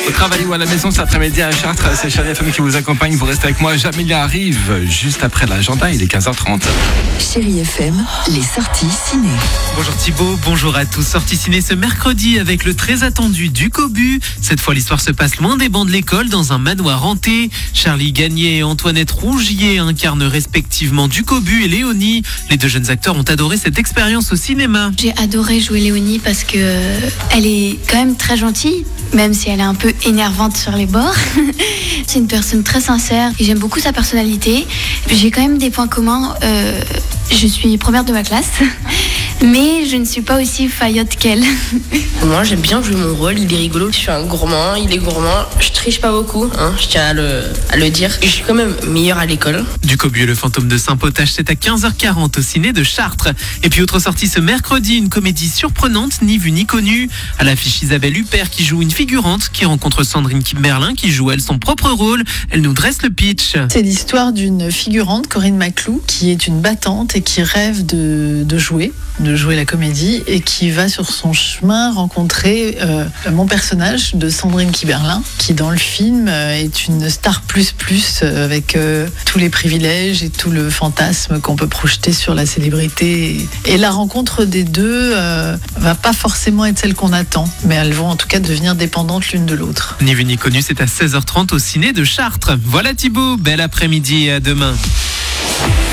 Au travail ou à la maison cet après-midi à Chartres, c'est Chérie FM qui vous accompagne. Vous restez avec moi. Jamélia arrive juste après l'agenda. Il est 15h30. Chérie FM, les sorties ciné. Bonjour Thibaut, bonjour à tous. Sortie ciné ce mercredi avec le très attendu Du Cobu. Cette fois, l'histoire se passe loin des bancs de l'école, dans un manoir hanté. Charlie Gagné et Antoinette Rougier incarnent respectivement Du Cobu et Léonie. Les deux jeunes acteurs ont adoré cette expérience au cinéma. J'ai adoré jouer Léonie parce que elle est quand même très gentille, même si elle est un peu énervante sur les bords. C'est une personne très sincère et j'aime beaucoup sa personnalité. J'ai quand même des points communs. Je suis première de ma classe, mais je ne suis pas aussi faillotte qu'elle. Moi, j'aime bien jouer mon rôle, il est rigolo. Je suis un gourmand, il est gourmand. Je triche pas beaucoup, je tiens à le dire. Je suis quand même meilleure à l'école. Du Cobu et le fantôme de Saint-Potage, c'est à 15h40 au ciné de Chartres. Et puis autre sortie ce mercredi, une comédie surprenante, ni vue ni connue. À l'affiche, Isabelle Huppert qui joue une figurante, qui rencontre Sandrine Kiberlin qui joue elle son propre rôle. Elle nous dresse le pitch. C'est l'histoire d'une figurante, Corinne Maclou, qui est une battante et qui rêve de jouer la comédie et qui va sur son chemin rencontrer mon personnage de Sandrine Kiberlin, qui dans le film est une star plus avec tous les privilèges et tout le fantasme qu'on peut projeter sur la célébrité. Et la rencontre des deux va pas forcément être celle qu'on attend, mais elles vont en tout cas devenir dépendantes l'une de l'autre. Ni vu ni connu, c'est à 16h30 au ciné de Chartres. Voilà Thibaut, bel après-midi et à demain.